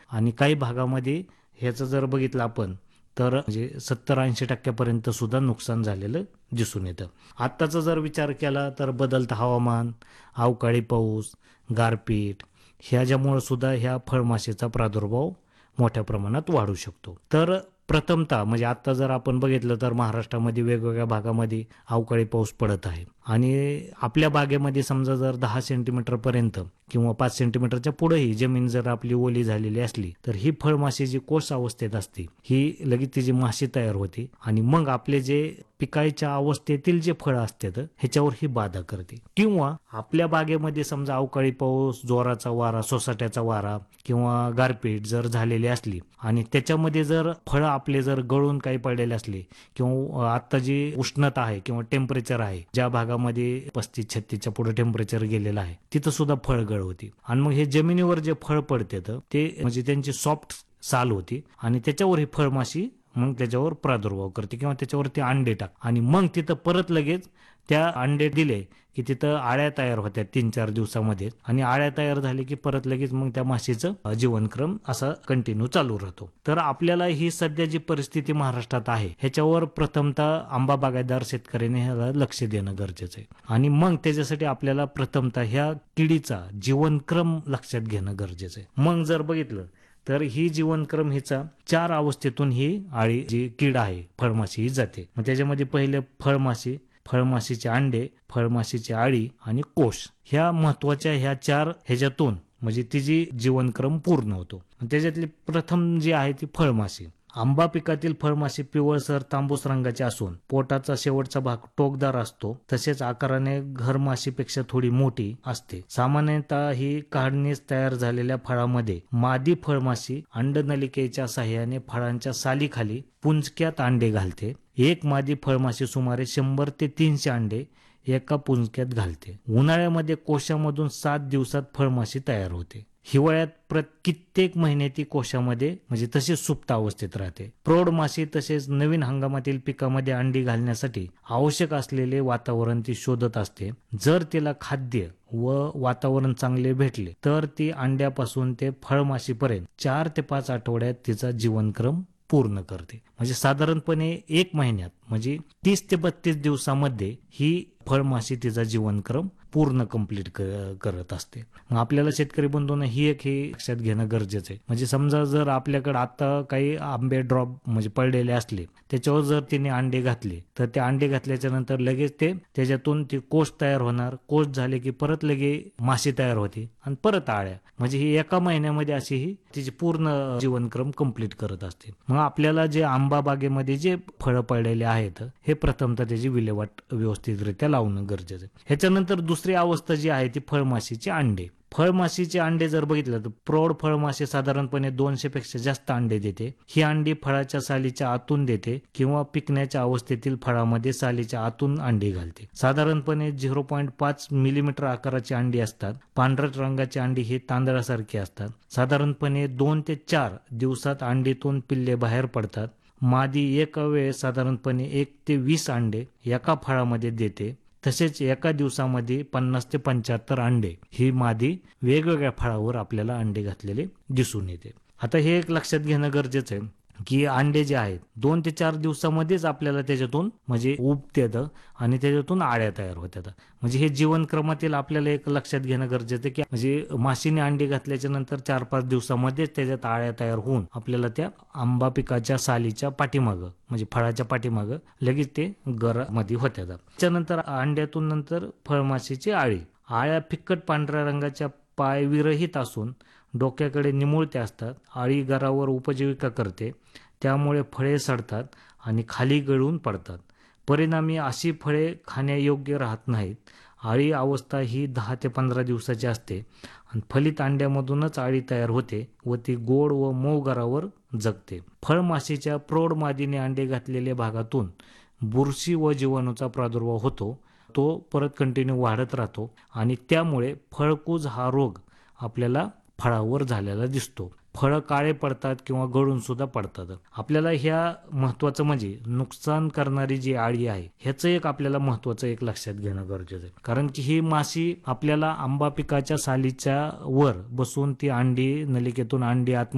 आणि काही भागामध्ये ह्याचं जर बघितलं आपण तर म्हणजे 70-80% सुद्धा नुकसान झालेलं दिसून येतं. आत्ताचा जर विचार केला तर बदलतं हवामान, अवकाळी पाऊस, गारपीट ह्याच्यामुळे सुद्धा ह्या फळमाशीचा प्रादुर्भाव मोठ्या प्रमाणात वाढू शकतो. तर प्रथमतः म्हणजे आत्ता जर आपण बघितलं तर महाराष्ट्रामध्ये वेगवेगळ्या भागामध्ये अवकाळी पाऊस पडत आहे आणि आपल्या बागेमध्ये समजा जर 10 सेंटीमीटरपर्यंत किंवा 5 सेंटीमीटरच्या पुढेही जमीन जर आपली ओली झालेली असली तर ही फळमाशी जी कोश अवस्थेत असते ही लगेच तिची माशी तयार होते आणि मग आपले जे पिकायच्या अवस्थेतील जे फळं असतात ह्याच्यावर ही बाधा करते. किंवा आपल्या बागेमध्ये समजा अवकाळी पाऊस, जोराचा वारा, सोसाट्याचा वारा किंवा गारपीट जर झालेली असली आणि त्याच्यामध्ये जर फळं आपले जर गळून काही पडलेले असले किंवा आता जी उष्णता आहे किंवा टेम्परेचर आहे ज्या भागामध्ये 35-36च्या पुढे टेम्परेचर गेलेलं आहे तिथं सुद्धा फळ गळ होती आणि मग हे जमिनीवर जे फळ पडते ते म्हणजे त्यांची सॉफ्ट साल होती आणि त्याच्यावर ही फळमाशी मग त्याच्यावर प्रादुर्भाव करते किंवा त्याच्यावरती अंडे टाक आणि मग तिथं परत लगेच त्या अंडे दिले की तिथं आळ्या तयार होत्या 3-4 दिवसामध्ये आणि आळ्या तयार झाली की परत लगेच मग त्या माशीचं जीवनक्रम असा कंटिन्यू चालू राहतो. तर आपल्याला ही सध्या जी परिस्थिती महाराष्ट्रात आहे ह्याच्यावर प्रथमतः आंबा बागायतदार शेतकऱ्यांनी ह्याला लक्ष देणं गरजेचं आहे आणि मग त्याच्यासाठी आपल्याला प्रथमतः ह्या किडीचा जीवनक्रम लक्षात घेणं गरजेचं आहे. मग जर बघितलं तर ही जीवनक्रम हिचा 4 अवस्थेतून ही आळी जी कीड आहे फळमाशी ही जाते. मग त्याच्यामध्ये पहिले फळमाशी, फळमाशीचे अंडे, फळमाशीची आळी आणि कोश ह्या महत्वाच्या ह्या 4 ह्याच्यातून म्हणजे तिची जीवनक्रम पूर्ण होतो. त्याच्यातली प्रथम जी आहे ती फळमाशी. आंबा पिकातील फळमाशी पिवळसर तांबूस रंगाची असून पोटाचा शेवटचा भाग टोकदार असतो. तसेच आकाराने घरमाशीपेक्षा थोडी मोठी असते. सामान्यतः ही काढणीस तयार झालेल्या फळामध्ये मादी फळमाशी अंडनलिकेच्या साह्याने फळांच्या सालीखाली पुंजक्यात अंडे घालते. एक मादी फळमाशी सुमारे 100 ते 300 अंडे एका पुंजक्यात घालते. उन्हाळ्यामध्ये कोशामधून 7 दिवसात फळमाशी तयार होते. हिवाळ्यात कित्येक महिने ती कोशामध्ये म्हणजे तशीच सुप्त अवस्थेत राहते. प्रौढ माशी तसेच नवीन हंगामातील पिकामध्ये अंडी घालण्यासाठी आवश्यक असलेले वातावरण ती शोधत असते. जर तिला खाद्य व वातावरण चांगले भेटले तर ती अंड्यापासून ते फळमाशीपर्यंत 4 ते 5 आठवड्यात तिचा जीवनक्रम पूर्ण करते. म्हणजे साधारणपणे 1 महिन्यात म्हणजे 30 ते 32 दिवसामध्ये ही फळमाशी तिचा जीवनक्रम पूर्ण कंप्लीट करत असते. मग आपल्याला शेतकरी बंधूंना ही लक्षात घेणं गरजेचं आहे. म्हणजे समजा जर आपल्याकडे आता काही आंबे ड्रॉप म्हणजे पडलेले असले त्याच्यावर जर तिने अंडे घातले तर ते अंडे घातल्याच्या नंतर लगेच ते त्याच्यातून ते कोश तयार होणार. कोश झाले की परत लगे माशी तयार होते आणि परत आळ्या म्हणजे ही एका महिन्यामध्ये अशी ही तिची पूर्ण जीवनक्रम कंप्लीट करत असते. मग आपल्याला जे आंबा बागेमध्ये जे फळं पडलेले आहेत हे प्रथमतः त्याची विल्हेवाट व्यवस्थितरित्या लावणं गरजेचं आहे. ह्याच्यानंतर दुसरी अवस्था जी आहे ती फळमाशीचे अंडे. फळमाशीचे अंडे जर बघितलं तर प्रौढ फळमाशी साधारणपणे 200 पेक्षा जास्त अंडे देते. ही अंडी फळाच्या सालीच्या आतून देते किंवा पिकण्याच्या अवस्थेतील फळामध्ये सालीच्या आतून अंडी घालते. साधारणपणे 0.5 मिलीमीटर आकाराची अंडी असतात. पांढरट रंगाची अंडी ही तांदळासारखी असतात. साधारणपणे 2 ते 4 दिवसात अंडीतून पिल्ले बाहेर पडतात. मादी एका वेळेस साधारणपणे 1 ते 20 अंडे एका फळामध्ये देते. तसेच एका दिवसामध्ये 50 ते 75 अंडे ही मादी वेगवेगळ्या फळावर आपल्याला अंडे घातलेले दिसून येते. आता हे एक लक्षात घेणं गरजेचं आहे की अंडे जे आहेत 2 ते 4 दिवसामध्येच आपल्याला त्याच्यातून म्हणजे उबते येतं आणि त्याच्यातून आळ्या तयार होतात. म्हणजे हे जीवनक्रमातील आपल्याला एक लक्षात घेणं गरजेचं आहे की म्हणजे माशीने अंडी घातल्याच्या नंतर 4-5 दिवसामध्येच त्याच्यात आळ्या तयार होऊन आपल्याला त्या आंबा पिकाच्या सालीच्या पाठीमागं म्हणजे फळाच्या पाठीमागं लगेच ते घरामध्ये होत्या. त्याच्यानंतर अंड्यातून नंतर फळमाशीची आळी. आळ्या फिक्कट पांढऱ्या रंगाच्या पायविरहित असून डोक्याकडे निमुळत्या असतात. आळी गरावर उपजीविका करते त्यामुळे फळे सडतात आणि खाली गळून पडतात. परिणामी अशी फळे खाण्यायोग्य राहत नाहीत. आळी अवस्था ही 10 ते 15 दिवसाची असते आणि फलित अंड्यामधूनच आळी तयार होते व ती गोड व मऊ गरावर जगते. फळमाशीच्या प्रौढ मादीने अंडे घातलेल्या भागातून बुरशी व जीवाणूचा प्रादुर्भाव होतो. तो परत कंटिन्यू वाढत राहतो आणि त्यामुळे फळकूज हा रोग आपल्याला फळावर झालेला दिसतो. फळं काळे पडतात किंवा गळून सुद्धा पडतात. आपल्याला ह्या महत्वाचं म्हणजे नुकसान करणारी जी आळी आहे ह्याचं एक आपल्याला महत्वाचं एक लक्षात घेणं गरजेचं आहे. कारण की ही माशी आपल्याला आंबा पिकाच्या सालीच्या वर बसून ती अंडी नलिकेतून अंडी आत